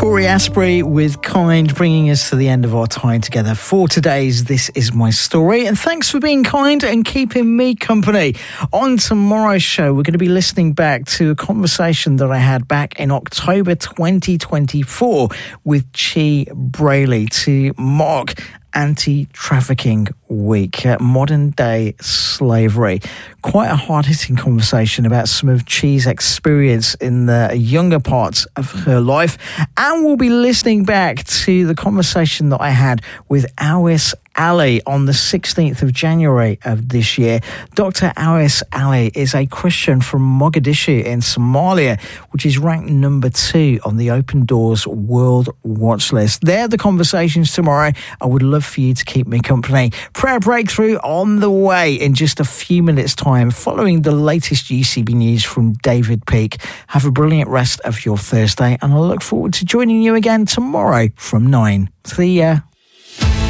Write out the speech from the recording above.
Corey Asprey with Kind, bringing us to the end of our time together for today's This Is My Story. And thanks for being kind and keeping me company. On tomorrow's show, we're going to be listening back to a conversation that I had back in October 2024 with Chi Braley to mark Anti-Trafficking Week, modern day slavery. Quite a hard-hitting conversation about some of Chi's experience in the younger parts of her life. And we'll be listening back to the conversation that I had with Awis Ali on the 16th of January of this year. Dr. Awis Ali is a Christian from Mogadishu in Somalia, which is ranked number 2 on the Open Doors World Watch List. They're the conversations tomorrow. I would love for you to keep me company. Prayer Breakthrough on the way in just a few minutes' time, following the latest UCB news from David Peake. Have a brilliant rest of your Thursday, and I look forward to joining you again tomorrow from 9. See ya.